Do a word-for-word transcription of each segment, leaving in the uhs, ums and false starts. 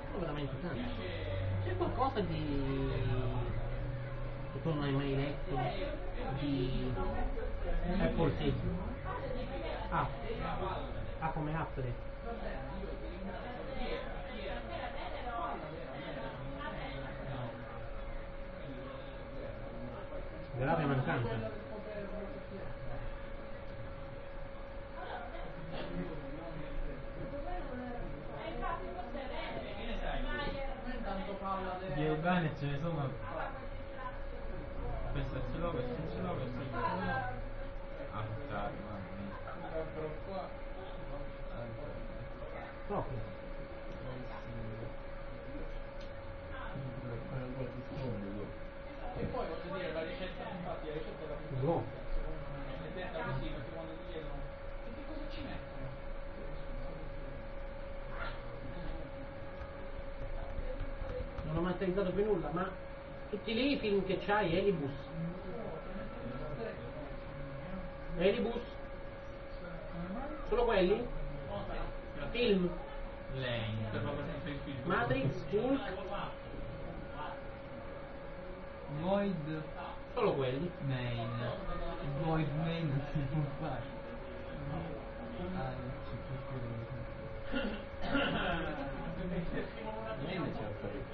sono veramente tanti. C'è qualcosa di... che tu non hai mai letto di Apple T V? Ah, ah come Apple. Grave mancanza. Di urbane ce ne sono. Questo ce l'ho, questo ce l'ho, questo ce l'ho. Ah, chiaro, però qua. Proprio. E poi voglio dire la ricetta, infatti la ricetta la più No. è detta così, perché quando ti chiedono e che cosa ci mettono? Non ho masterizzato più nulla, ma tutti lì i film che c'hai, Elibus. Elibus? Solo quelli? Film? Lane. Matrix? Hulk? Void Solo quelli? Main. Void Main non si può fare. Ah, non ci può fare. Main c'è parecchio.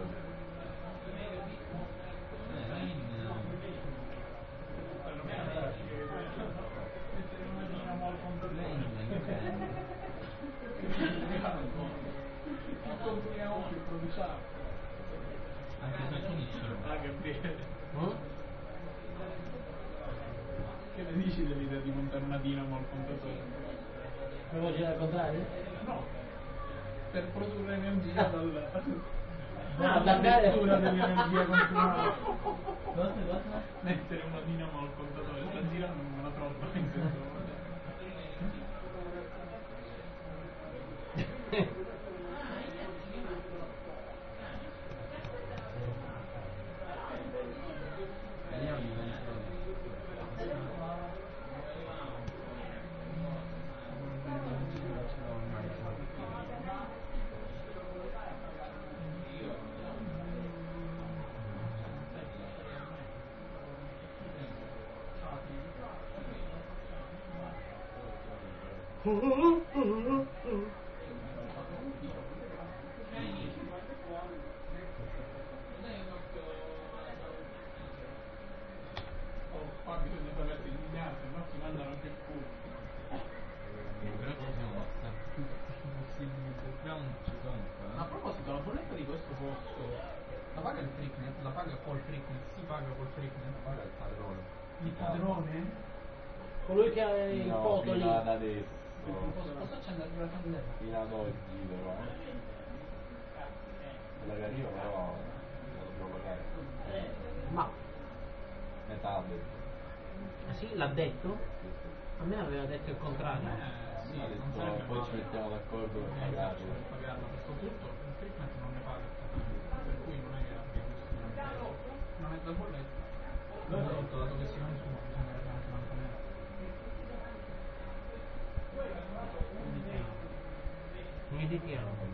Continuiamo più produciamo. Anche se finisce. Ah, Gabriele. Mm? Che ne dici dell'idea di montare una dinamo al contatore? Me lo vuoi girare al contrario? No. Per produrre energia dal... Ah, dalla da lettura dell'energia continuata. Cosa, cosa? Mettere una dinamo al contatore, sta girando come una tromba in questo momento. Vediamo di pensare. Qua bisogna sapersi lineare, se no si mandano anche il culo. Però ci sono tutti i possibili background, ci sono qua. A proposito, la bolletta di questo posto la paga il Freaknet? La paga col Freaknet? Si paga col Freaknet? La paga il padrone. Il padrone? Colui che ha i No, foto lì. fino ad adesso. Posso, posso accendere la candela? Fino ad oggi però. Quella che arriva però la dobbiamo pagare. Ma, Metà ha detto. ah sì, l'ha detto? A me aveva detto il contrario. Eh, sì, Ha non detto, sarebbe poi ci male. mettiamo d'accordo per Eh, pagarlo. per pagarlo, a questo punto il Freaknet non ne paga, per cui non è che abbia gusto di non non è da bolletta. Prodotto, dato che si consuma, bisognerebbe anche mantenere. Meditiamo.